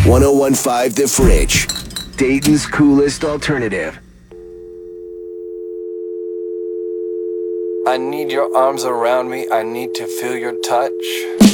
1015 The Fridge, Dayton's coolest alternative. I need your arms around me, I need to feel your touch.